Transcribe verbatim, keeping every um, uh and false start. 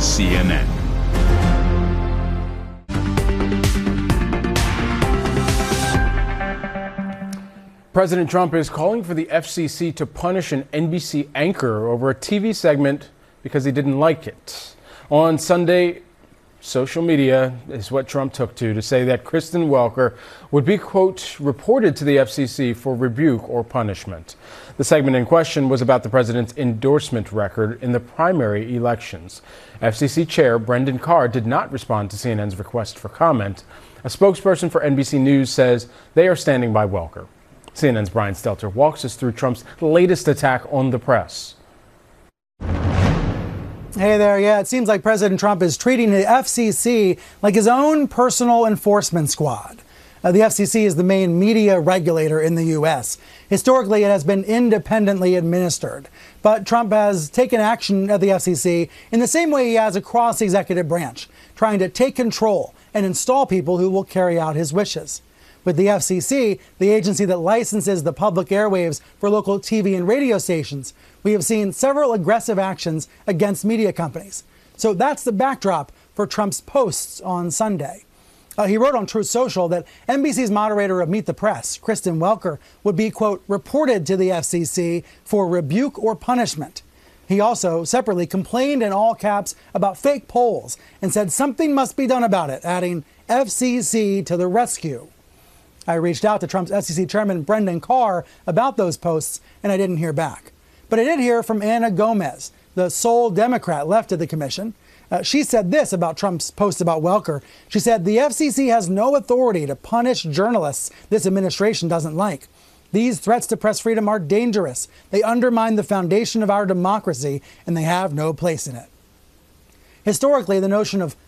C N N. President Trump is calling for the F C C to punish an N B C anchor over a T V segment because he didn't like it. On Sunday, social media is what Trump took to to say that Kristen Welker would be, quote, reported to the F C C for rebuke or punishment. The segment in question was about the president's endorsement record in the primary elections. F C C Chair Brendan Carr did not respond to C N N's request for comment. A spokesperson for N B C News says they are standing by Welker. C N N's Brian Stelter walks us through Trump's latest attack on the press. Hey there, yeah, it seems like President Trump is treating the F C C like his own personal enforcement squad. Uh, the F C C is the main media regulator in the U S. Historically, it has been independently administered. But Trump has taken action at the F C C in the same way he has across the executive branch, trying to take control and install people who will carry out his wishes. With the F C C, the agency that licenses the public airwaves for local T V and radio stations, we have seen several aggressive actions against media companies. So that's the backdrop for Trump's posts on Sunday. Uh, he wrote on Truth Social that N B C's moderator of Meet the Press, Kristen Welker, would be, quote, reported to the F C C for rebuke or punishment. He also separately complained in all caps about fake polls and said something must be done about it, adding F C C to the rescue. I reached out to Trump's F C C chairman, Brendan Carr, about those posts, and I didn't hear back. But I did hear from Anna Gomez, the sole Democrat left at the commission. Uh, she said this about Trump's post about Welker. She said, the F C C has no authority to punish journalists this administration doesn't like. These threats to press freedom are dangerous. They undermine the foundation of our democracy, and they have no place in it. Historically, the notion of